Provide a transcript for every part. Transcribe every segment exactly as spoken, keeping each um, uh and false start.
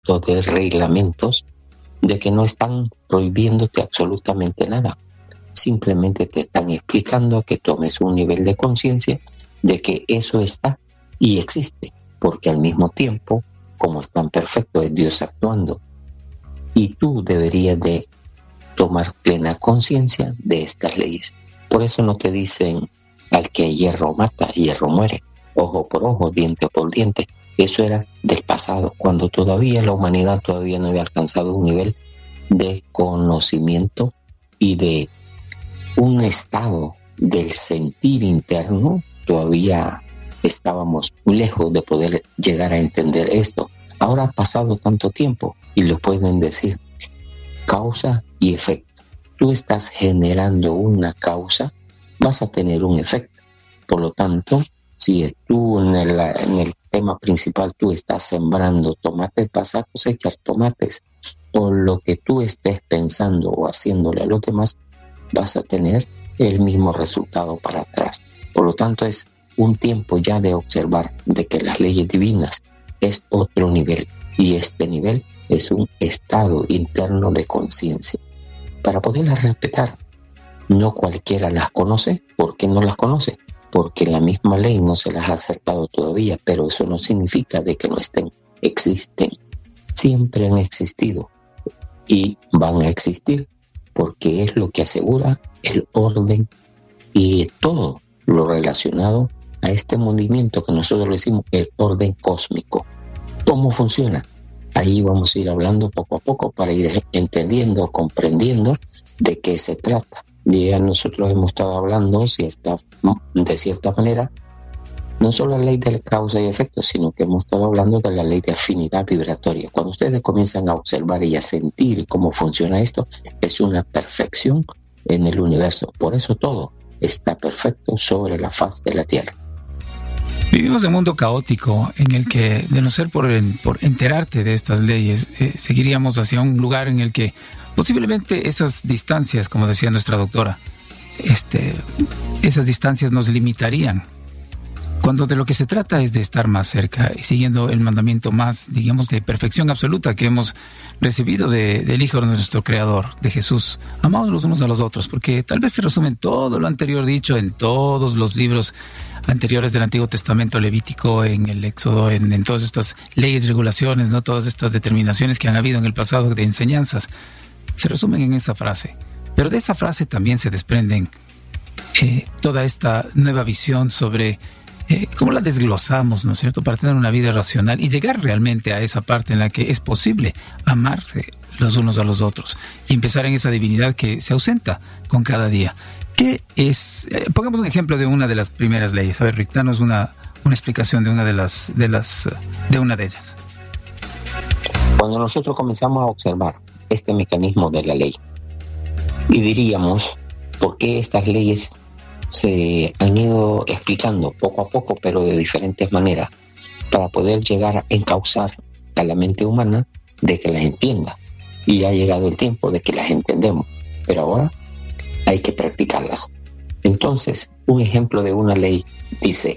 concepto de reglamentos de que no están prohibiéndote absolutamente nada. Simplemente te están explicando que tomes un nivel de conciencia de que eso está y existe, porque al mismo tiempo, como es tan perfecto, es Dios actuando. Y tú deberías de tomar plena conciencia de estas leyes. Por eso no te dicen al que hierro mata, hierro muere, ojo por ojo, diente por diente. Eso era del pasado, cuando todavía la humanidad todavía no había alcanzado un nivel de conocimiento y de un estado del sentir interno. Todavía estábamos lejos de poder llegar a entender esto. Ahora ha pasado tanto tiempo y lo pueden decir. Causa y efecto. Tú estás generando una causa, vas a tener un efecto. Por lo tanto, si tú en el, en el tema principal tú estás sembrando tomates, vas a cosechar tomates. O lo que tú estés pensando o haciéndole a los demás, vas a tener el mismo resultado para atrás. Por lo tanto, es un tiempo ya de observar de que las leyes divinas es otro nivel, y este nivel es un estado interno de conciencia. Para poderlas respetar, no cualquiera las conoce. ¿Por qué no las conoce? Porque la misma ley no se las ha acercado todavía, pero eso no significa de que no estén. Existen, siempre han existido y van a existir, porque es lo que asegura el orden y todo lo relacionado a este movimiento que nosotros le decimos el orden cósmico. ¿Cómo funciona? Ahí vamos a ir hablando poco a poco para ir entendiendo, comprendiendo de qué se trata. Ya nosotros hemos estado hablando cierta, de cierta manera, no solo la ley de causa y efecto, sino que hemos estado hablando de la ley de afinidad vibratoria. Cuando ustedes comienzan a observar y a sentir cómo funciona esto, es una perfección en el universo. Por eso todo está perfecto sobre la faz de la Tierra. Vivimos en un mundo caótico en el que, de no ser por, por enterarte de estas leyes, eh, seguiríamos hacia un lugar en el que posiblemente esas distancias, como decía nuestra doctora, este, esas distancias nos limitarían. Cuando de lo que se trata es de estar más cerca y siguiendo el mandamiento más, digamos, de perfección absoluta que hemos recibido de, del Hijo de nuestro Creador, de Jesús. Amaos los unos a los otros, porque tal vez se resume todo lo anterior dicho en todos los libros anteriores del Antiguo Testamento levítico, en el Éxodo, en, en todas estas leyes, regulaciones, no todas estas determinaciones que han habido en el pasado de enseñanzas, se resumen en esa frase. Pero de esa frase también se desprenden eh, toda esta nueva visión sobre Eh, ¿cómo la desglosamos, no es cierto?, para tener una vida racional y llegar realmente a esa parte en la que es posible amarse los unos a los otros y empezar en esa divinidad que se ausenta con cada día. ¿Qué es? Eh, pongamos un ejemplo de una de las primeras leyes. A ver, Rick, danos una, una explicación de una de las, de las, de una de ellas. Cuando nosotros comenzamos a observar este mecanismo de la ley y diríamos, ¿por qué estas leyes se han ido explicando poco a poco, pero de diferentes maneras, para poder llegar a encauzar a la mente humana de que las entienda? Y ha llegado el tiempo de que las entendemos, pero ahora hay que practicarlas. Entonces, un ejemplo de una ley dice,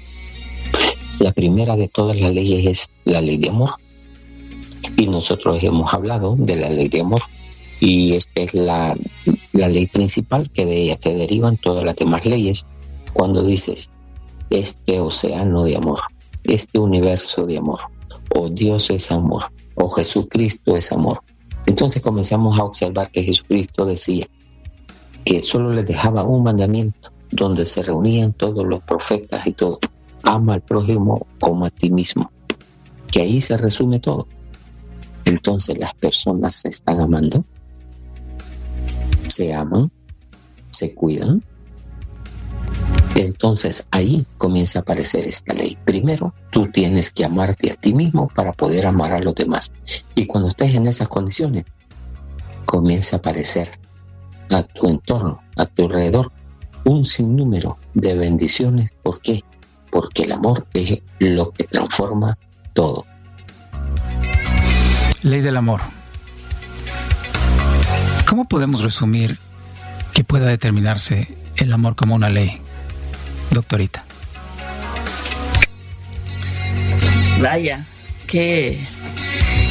la primera de todas las leyes es la ley de amor, y nosotros hemos hablado de la ley de amor, y esta es la, la ley principal, que de ella se derivan todas las demás leyes. Cuando dices este océano de amor, este universo de amor, o Dios es amor, o Jesucristo es amor, entonces comenzamos a observar que Jesucristo decía que solo les dejaba un mandamiento donde se reunían todos los profetas y todo: ama al prójimo como a ti mismo, que ahí se resume todo. Entonces las personas se están amando, se aman, se cuidan. Entonces ahí comienza a aparecer esta ley. Primero, tú tienes que amarte a ti mismo para poder amar a los demás. Y cuando estés en esas condiciones, comienza a aparecer a tu entorno, a tu alrededor, un sinnúmero de bendiciones. ¿Por qué? Porque el amor es lo que transforma todo. Ley del amor. ¿Cómo podemos resumir que pueda determinarse el amor como una ley, doctorita? Vaya, qué,